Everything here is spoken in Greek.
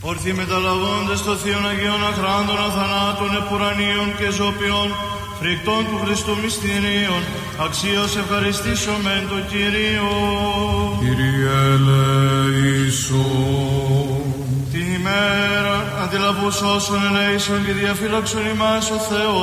Ορθοί μεταλλαγόντες των Θείων Αγίων Αχράντων, αθανάτων, επουρανίων και ζώπιων, φρικτών του Χριστού μυστηρίων, αξίως ευχαριστήσομεν το Κύριο. Κύριε ελέησον. Την ημέρα αντιλαβούς όσων ελέησον και διαφύλαξον ημάς ο Θεός.